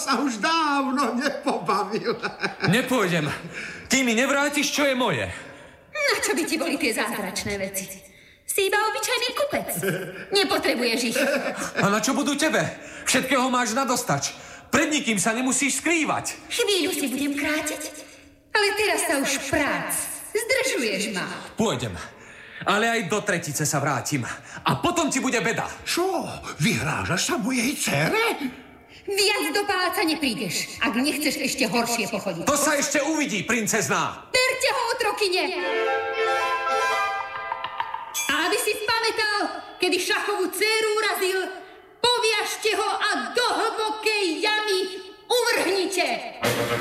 sa už dávno nepobavil. Nepôjdem, kým mi nevrátiš, čo je moje. Na čo by ti boli tie zázračné veci? Si iba obyčajný kupec. Nepotrebuješ ich. A na čo budú tebe? Všetkého máš nadostač. Pred nikým sa nemusíš skrývať. Chvíľu si budem krátiť, ale teraz sa už prác. Zdržuješ ma. Pôjdem, ale aj do tretice sa vrátim. A potom ti bude beda. Čo? Vyhrážaš sa mojej dcére? Viac do paláca neprídeš, ak nechceš ešte horšie pochodiť. To sa ešte uvidí, princezná. Berte ho, otrokyne! A aby si pamätal, kedy šachovú dcéru urazil, poviažte ho a do hlbokej jamy uvrhnite!